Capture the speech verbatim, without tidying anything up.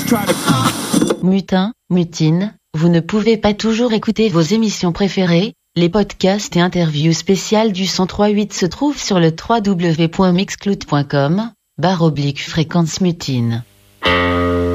Mutin, mutine, vous ne pouvez pas toujours écouter vos émissions préférées. Les podcasts et interviews spéciales du cent trois virgule huit se trouvent sur le w w w point mixcloud point com, barre oblique fréquence mutine.